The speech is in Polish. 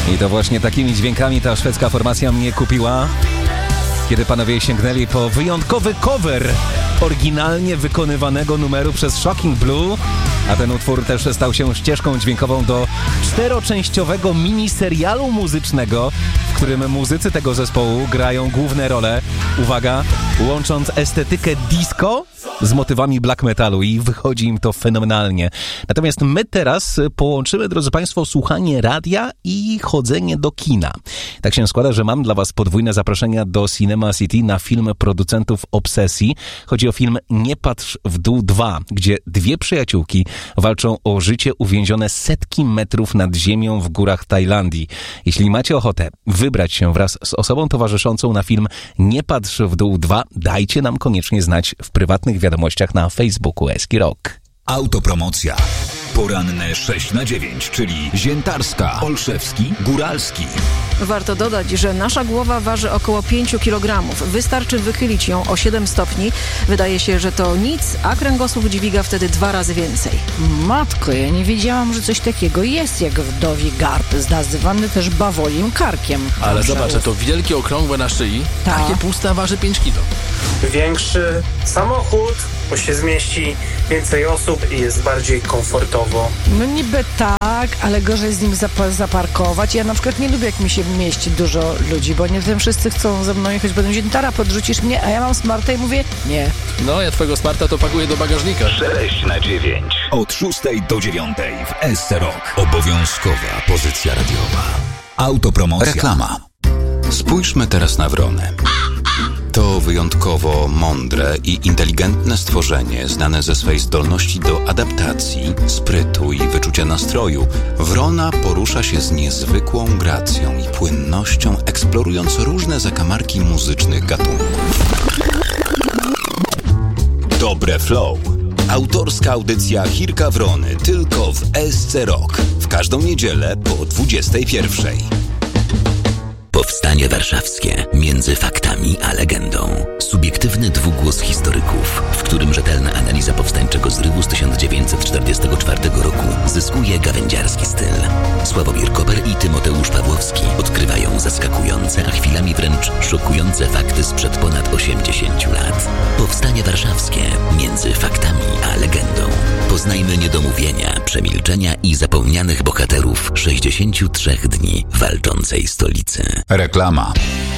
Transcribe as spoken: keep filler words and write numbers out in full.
I to właśnie takimi dźwiękami ta szwedzka formacja mnie kupiła, kiedy panowie sięgnęli po wyjątkowy cover oryginalnie wykonywanego numeru przez Shocking Blue, a ten utwór też stał się ścieżką dźwiękową do czteroczęściowego miniserialu muzycznego, w którym muzycy tego zespołu grają główne role, uwaga, łącząc estetykę disco z motywami black metalu i wychodzi im to fenomenalnie. Natomiast my teraz połączymy, drodzy Państwo, słuchanie radia i chodzenie do kina. Tak się składa, że mam dla Was podwójne zaproszenia do Cinema City na film producentów Obsesji. Chodzi o film Nie patrz w dół dwa, gdzie dwie przyjaciółki walczą o życie uwięzione setki metrów nad ziemią w górach Tajlandii. Jeśli macie ochotę wybrać się wraz z osobą towarzyszącą na film Nie patrz w dół dwa, dajcie nam koniecznie znać w prywatnych wiadomościach na Facebooku Eski Rock. Autopromocja. Poranne sześć na dziewięć, czyli Ziętarska, Olszewski, Góralski. Warto dodać, że nasza głowa waży około pięć kilogramów. Wystarczy wychylić ją o siedem stopni. Wydaje się, że to nic, a kręgosłup dźwiga wtedy dwa razy więcej. Matko, ja nie wiedziałam, że coś takiego jest jak wdowi garb, nazywany też bawolim karkiem. Ale zobacz, to wielkie, okrągłe na szyi, Ta. takie puste waży pięć kilo. Większy samochód, bo się zmieści więcej osób i jest bardziej komfortowo. No niby tak, ale gorzej z nim zap- zaparkować. Ja na przykład nie lubię, jak mi się mieści dużo ludzi, bo nie wiem, wszyscy chcą ze mną jechać, będą Ziętara, podrzucisz mnie, a ja mam smarta i mówię nie. No, ja twojego smarta to pakuję do bagażnika. sześć na dziewięć. Od szóstej do dziewiątej w S C Rock. Obowiązkowa pozycja radiowa. Autopromocja. Reklama. Spójrzmy teraz na wronę. To wyjątkowo mądre i inteligentne stworzenie, znane ze swej zdolności do adaptacji, sprytu i wyczucia nastroju. Wrona porusza się z niezwykłą gracją i płynnością, eksplorując różne zakamarki muzycznych gatunków. Dobre Flow. Autorska audycja Chirka Wrony tylko w S C Rock. W każdą niedzielę po dwudziestej pierwszej. Powstanie Warszawskie. Między faktami a legendą. Subiektywny dwugłos historyków, w którym rzetelna analiza powstańczego zrywu z tysiąc dziewięćset czterdziestego czwartego roku zyskuje gawędziarski styl. Sławomir Koper i Tymoteusz Pawłowski odkrywają zaskakujące, a chwilami wręcz szokujące fakty sprzed ponad osiemdziesięciu lat. Powstanie Warszawskie. Między faktami a legendą. Poznajmy niedomówienia, przemilczenia i zapomnianych bohaterów sześćdziesięciu trzech dni walczącej stolicy. Reklama.